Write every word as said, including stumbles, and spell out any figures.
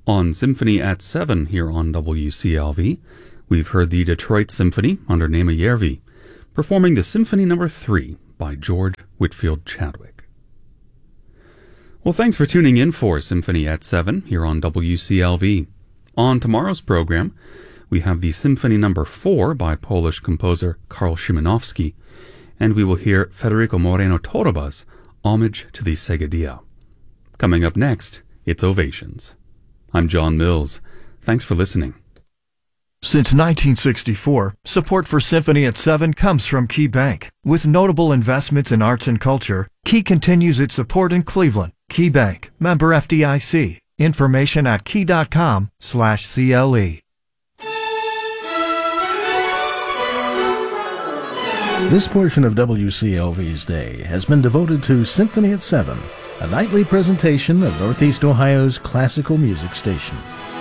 On Symphony at seven here on W C L V, we've heard the Detroit Symphony under Nema Järvi, performing the Symphony Number three by George Whitfield Chadwick. Well, thanks for tuning in for Symphony at seven here on W C L V. On tomorrow's program, we have the Symphony Number four by Polish composer Karl Szymanowski, and we will hear Federico Moreno Torroba's Homage to the Seguidilla. Coming up next, it's Ovations. I'm John Mills. Thanks for listening. Since nineteen sixty-four, support for Symphony at seven comes from Key Bank. With notable investments in arts and culture, Key continues its support in Cleveland. Key Bank, member F D I C. Information at key.com slash CLE. This portion of W C L V's day has been devoted to Symphony at seven, a nightly presentation of Northeast Ohio's classical music station.